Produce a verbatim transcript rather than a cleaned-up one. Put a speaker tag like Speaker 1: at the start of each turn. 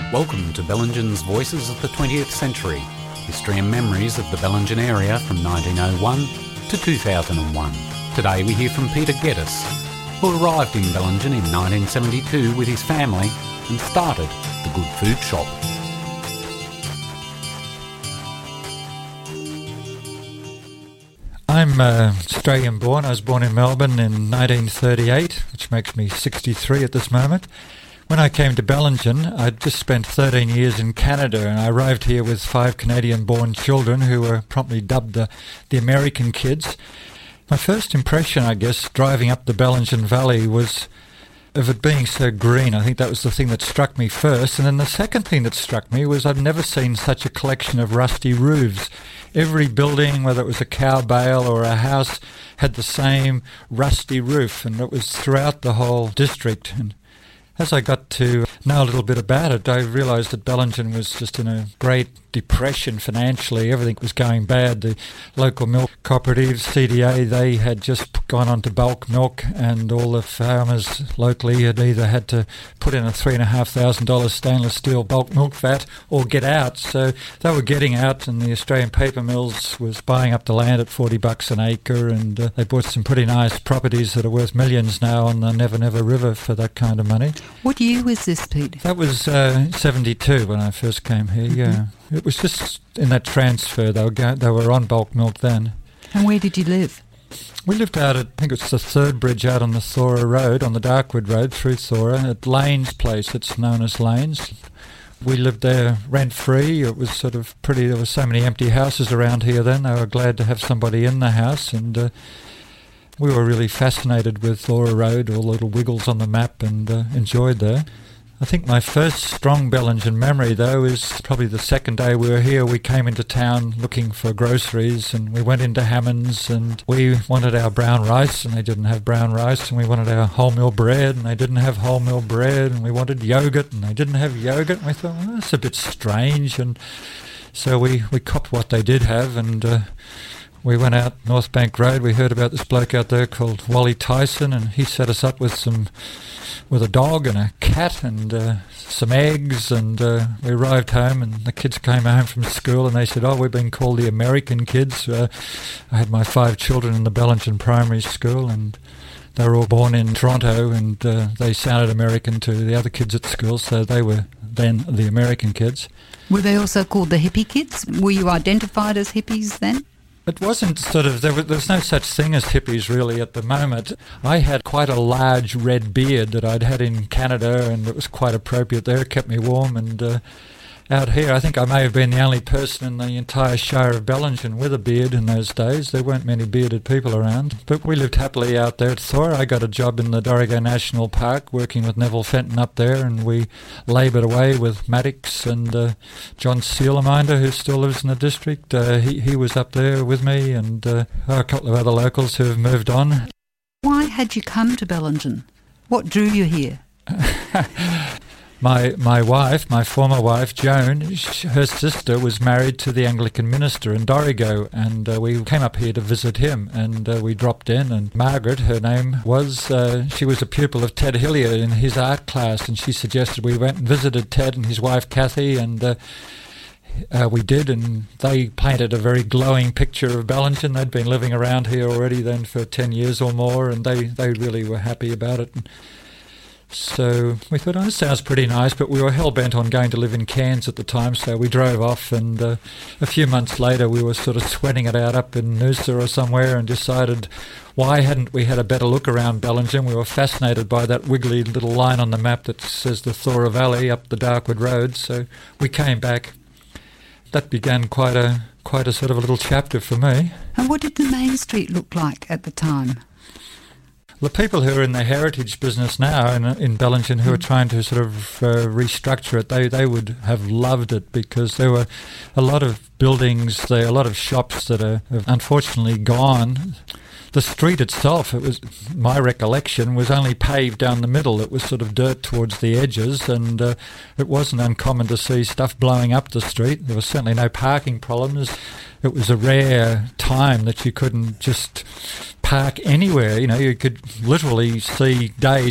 Speaker 1: Welcome to Bellingen's Voices of the twentieth Century, history and memories of the Bellingen area from nineteen oh one to two thousand one. Today we hear from Peter Geddes, who arrived in Bellingen in nineteen seventy-two with his family and started the Good Food Shop.
Speaker 2: I'm uh, Australian born. I was born in Melbourne in nineteen thirty-eight, which makes me sixty-three at this moment. When I came to Bellingen, I'd just spent thirteen years in Canada, and I arrived here with five Canadian-born children who were promptly dubbed the, the American kids. My first impression, I guess, driving up the Bellingen Valley was of it being so green. I think that was the thing that struck me first. And then the second thing that struck me was I'd never seen such a collection of rusty roofs. Every building, whether it was a cow bale or a house, had the same rusty roof, and it was throughout the whole district. And as I got to know a little bit about it, I realised that Bellingen was just in a great depression financially. Everything was going bad. The local milk cooperative, C D A, they had just gone on to bulk milk, and all the farmers locally had either had to put in a three thousand five hundred dollars stainless steel bulk milk vat or get out. So they were getting out, and the Australian Paper Mills was buying up the land at forty bucks an acre, and uh, they bought some pretty nice properties that are worth millions now on the Never Never River for that kind of money.
Speaker 3: What year was this, Pete?
Speaker 2: That was uh, seventy-two when I first came here, mm-hmm. yeah. It was just in that transfer. They were go- they were on bulk milk then.
Speaker 3: And where did you live?
Speaker 2: We lived out at, I think it's the third bridge out on the Thora Road, on the Darkwood Road through Thora, at Lane's place. It's known as Lane's. We lived there rent-free. It was sort of pretty. There were so many empty houses around here then. They were glad to have somebody in the house, and uh, we were really fascinated with Thora Road, all the little wiggles on the map, and uh, enjoyed there. I think my first strong Bellingen memory, though, is probably the second day we were here. We came into town looking for groceries, and we went into Hammond's, and we wanted our brown rice, and they didn't have brown rice, and we wanted our wholemeal bread, and they didn't have wholemeal bread, and we wanted yogurt, and they didn't have yogurt, and we thought, well, that's a bit strange, and so we, we copped what they did have, and uh, we went out North Bank Road. We heard about this bloke out there called Wally Tyson, and he set us up with some, with a dog and a cat and uh, some eggs, and uh, we arrived home, and the kids came home from school, and they said, oh, we've been called the American kids. Uh, I had my five children in the Bellingen Primary School, and they were all born in Toronto, and uh, they sounded American to the other kids at school, so they were then the American kids.
Speaker 3: Were they also called the hippie kids? Were you identified as hippies then?
Speaker 2: It wasn't sort of, there was, there was no such thing as hippies really at the moment. I had quite a large red beard that I'd had in Canada, and it was quite appropriate there. It kept me warm, and uh, out here I think I may have been the only person in the entire shire of Bellingen with a beard in those days. There weren't many bearded people around, but we lived happily out there at Thora. I got a job in the Dorrigo National Park working with Neville Fenton up there, and we laboured away with Maddox and uh, John Seeleminder, who still lives in the district. Uh, he, he was up there with me, and uh, a couple of other locals who have moved on.
Speaker 3: Why had you come to Bellingen? What drew you here?
Speaker 2: My my wife, my former wife, Joan, sh- her sister was married to the Anglican minister in Dorrigo, and uh, we came up here to visit him, and uh, we dropped in, and Margaret, her name was, uh, she was a pupil of Ted Hillier in his art class, and she suggested we went and visited Ted and his wife Kathy, and uh, uh, we did, and they painted a very glowing picture of Bellingen. They'd been living around here already then for ten years or more, and they, they really were happy about it. And so we thought, oh, this sounds pretty nice, but we were hell-bent on going to live in Cairns at the time, so we drove off, and uh, a few months later we were sort of sweating it out up in Noosa or somewhere, and decided why hadn't we had a better look around Bellingen. We were fascinated by that wiggly little line on the map that says the Thora Valley up the Darkwood Road, so we came back. That began quite a quite a sort of a little chapter for me.
Speaker 3: And what did the main street look like at the time?
Speaker 2: The people who are in the heritage business now in, in Bellingen, who are trying to sort of uh, restructure it, they, they would have loved it, because there were a lot of buildings there, a lot of shops that are have unfortunately gone. The street itself, it was my recollection, was only paved down the middle. It was sort of dirt towards the edges, and uh, it wasn't uncommon to see stuff blowing up the street. There was certainly no parking problems. It was a rare time that you couldn't just park anywhere. You know, you could literally see days